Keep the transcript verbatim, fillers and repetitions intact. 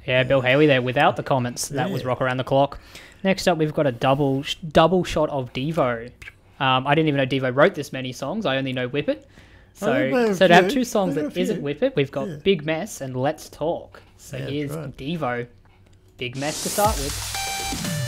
Yeah, Bill Haley there without the comments. That Yeah. was Rock Around the Clock. Next up, we've got a double double shot of Devo. Um, I didn't even know Devo wrote this many songs. I only know Whip It. Oh, they So, have so to have few. two songs They that have few. isn't Whip It, we've got Yeah. Big Mess and Let's Talk. So Yeah, here's that's right. Devo. Big Mess to start with.